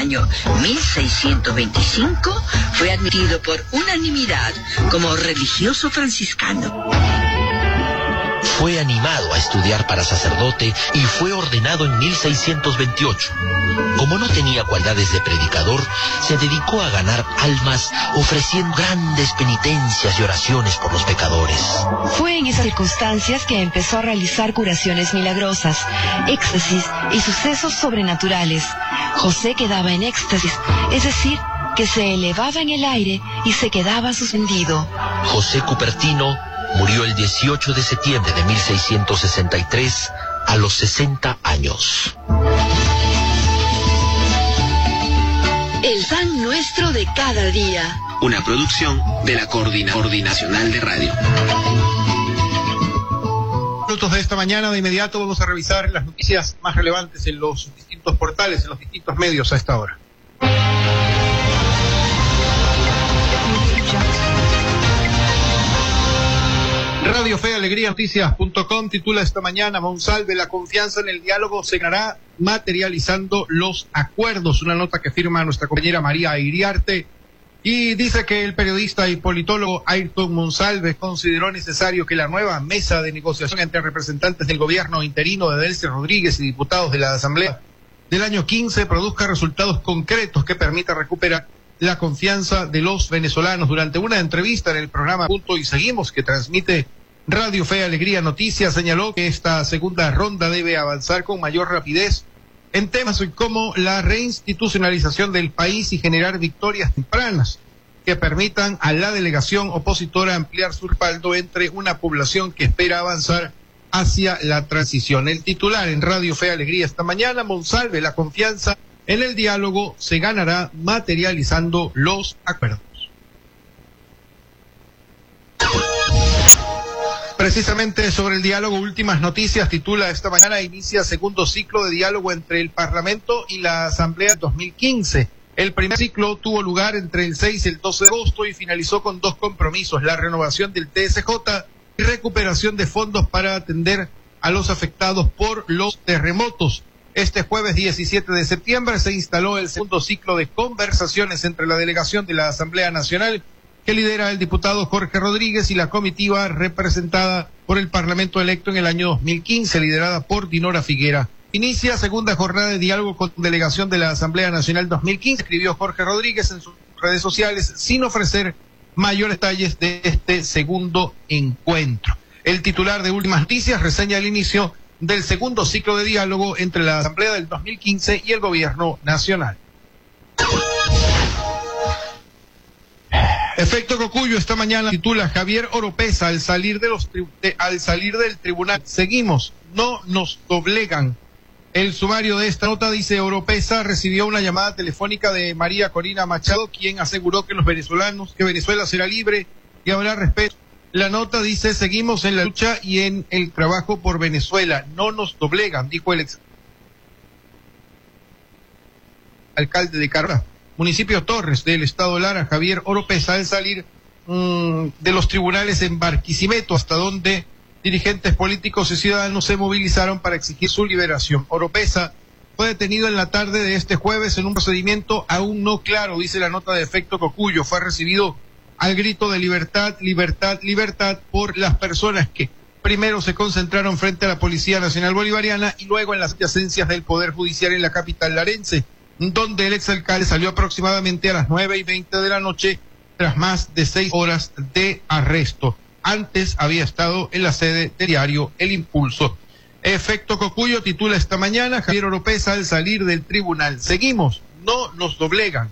año 1625, fue admitido por unanimidad como religioso franciscano. Fue animado a estudiar para sacerdote y fue ordenado en 1628. Como no tenía cualidades de predicador, se dedicó a ganar almas ofreciendo grandes penitencias y oraciones por los pecadores. Fue en esas circunstancias que empezó a realizar curaciones milagrosas, éxtasis y sucesos sobrenaturales. José quedaba en éxtasis, es decir, que se elevaba en el aire y se quedaba suspendido. José Cupertino murió el 18 de septiembre de 1663 a los 60 años. El pan nuestro de cada día. Una producción de la Coordinacional de Radio. Minutos de esta mañana, de inmediato vamos a revisar las noticias más relevantes en los distintos portales, en los distintos medios a esta hora. Radio Fe Alegría Noticias.com titula esta mañana: Monsalve, la confianza en el diálogo se ganará materializando los acuerdos. Una nota que firma nuestra compañera María Iriarte y dice que el periodista y politólogo Ayrton Monsalve consideró necesario que la nueva mesa de negociación entre representantes del gobierno interino de Delcy Rodríguez y diputados de la Asamblea del año 15 produzca resultados concretos que permita recuperar la confianza de los venezolanos. Durante una entrevista en el programa Punto y Seguimos, que transmite Radio Fe Alegría Noticias, señaló que esta segunda ronda debe avanzar con mayor rapidez en temas como la reinstitucionalización del país y generar victorias tempranas que permitan a la delegación opositora ampliar su respaldo entre una población que espera avanzar hacia la transición. El titular en Radio Fe Alegría esta mañana: Monsalve, la confianza en el diálogo se ganará materializando los acuerdos. Precisamente sobre el diálogo, Últimas Noticias titula esta mañana: inicia segundo ciclo de diálogo entre el Parlamento y la Asamblea 2015. El primer ciclo tuvo lugar entre el 6 y el 12 de agosto y finalizó con dos compromisos: la renovación del TSJ y recuperación de fondos para atender a los afectados por los terremotos. Este jueves 17 de septiembre se instaló el segundo ciclo de conversaciones entre la delegación de la Asamblea Nacional, que lidera el diputado Jorge Rodríguez, y la comitiva representada por el Parlamento electo en el año 2015, liderada por Dinora Figuera. Inicia segunda jornada de diálogo con delegación de la Asamblea Nacional 2015, escribió Jorge Rodríguez en sus redes sociales, sin ofrecer mayores detalles de este segundo encuentro. El titular de Últimas Noticias reseña el inicio del segundo ciclo de diálogo entre la Asamblea del 2015 y el Gobierno Nacional. Efecto Cocuyo esta mañana titula: Javier Oropeza, al salir del tribunal, seguimos, no nos doblegan. El sumario de esta nota dice: Oropeza recibió una llamada telefónica de María Corina Machado, quien aseguró que Venezuela será libre y habrá respeto. La nota dice: seguimos en la lucha y en el trabajo por Venezuela, no nos doblegan, dijo el ex alcalde de Carora, municipio Torres del estado Lara, Javier Oropeza, al salir de los tribunales en Barquisimeto, hasta donde dirigentes políticos y ciudadanos se movilizaron para exigir su liberación. Oropeza fue detenido en la tarde de este jueves en un procedimiento aún no claro, dice la nota de Efecto Cocuyo. Fue recibido al grito de libertad, libertad, libertad por las personas que primero se concentraron frente a la Policía Nacional Bolivariana y luego en las adyacencias del Poder Judicial en la capital larense, donde el exalcalde salió aproximadamente a las 9:20 de la noche tras más de 6 horas de arresto. Antes había estado en la sede del diario El Impulso. Efecto Cocuyo titula esta mañana: Javier Oropeza al salir del tribunal, seguimos, no nos doblegan.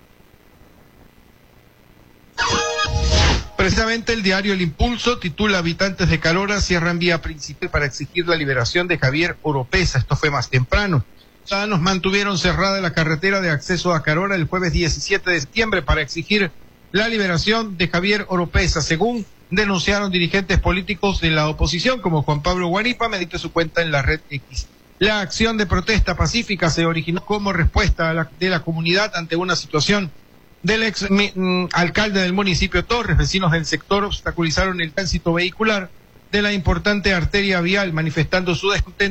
Precisamente el diario El Impulso titula: habitantes de Carora cierran vía principal para exigir la liberación de Javier Oropeza. Esto fue más temprano. Ciudadanos mantuvieron cerrada la carretera de acceso a Carora el jueves 17 de septiembre para exigir la liberación de Javier Oropeza, según denunciaron dirigentes políticos de la oposición como Juan Pablo Guanipa, mediante su cuenta en la red X. La acción de protesta pacífica se originó como respuesta de la comunidad ante una situación del ex alcalde del municipio Torres. Vecinos del sector obstaculizaron el tránsito vehicular de la importante arteria vial, manifestando su descontento